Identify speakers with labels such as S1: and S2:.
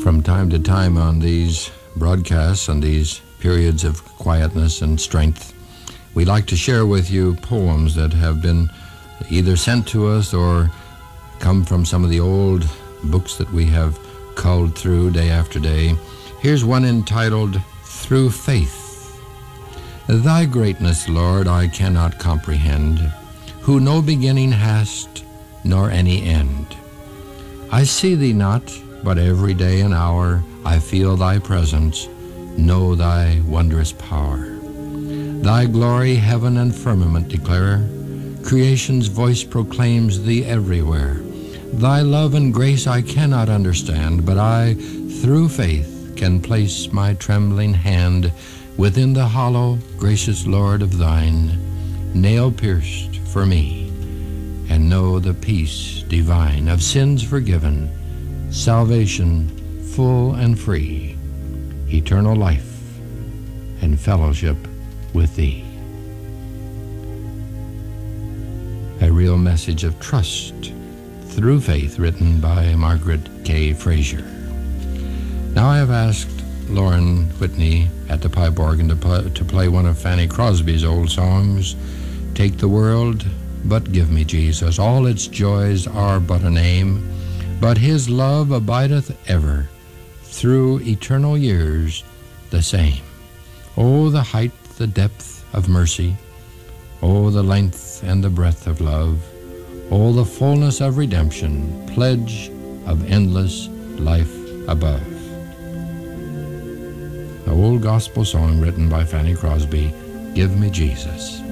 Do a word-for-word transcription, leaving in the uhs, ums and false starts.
S1: From time to time on these broadcasts and these periods of quietness and strength, we like to share with you poems that have been either sent to us or come from some of the old books that we have culled through day after day. Here's one entitled, Through Faith. Thy greatness, Lord, I cannot comprehend, who no beginning hast, nor any end. I see thee not, but every day and hour I feel thy presence, know thy wondrous power. Thy glory heaven and firmament declare, creation's voice proclaims thee everywhere. Thy love and grace I cannot understand, but I, through faith, can place my trembling hand within the hollow, gracious Lord of thine, nail-pierced for me, and know the peace divine of sins forgiven, salvation full and free, eternal life and fellowship with thee. A real message of trust through faith, written by Margaret K. Fraser. Now I have asked Lauren Whitney at the pipe organ to play, to play one of Fanny Crosby's old songs, Take the World, But Give Me Jesus. All its joys are but a name, but his love abideth ever, through eternal years the same. Oh, the height, the depth of mercy, oh, the length and the breadth of love, oh, the fullness of redemption, pledge of endless life above. An old gospel song written by Fanny Crosby, Give Me Jesus.